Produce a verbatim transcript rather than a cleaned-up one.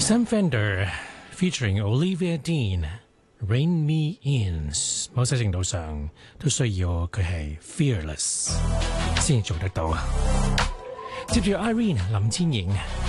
Sam Fender featuring Olivia Dean Rein Me In， 某些程度上都需要佢係 fearless 先做得到啊。接住 Irene 林千瑩。